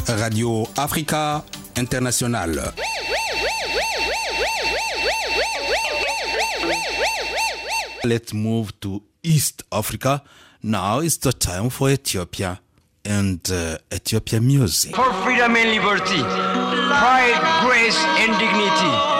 Radio Africa Internationale. Let's move to East Africa. Now is the time for Ethiopia and Ethiopian music. For freedom and liberty, pride, grace and dignity.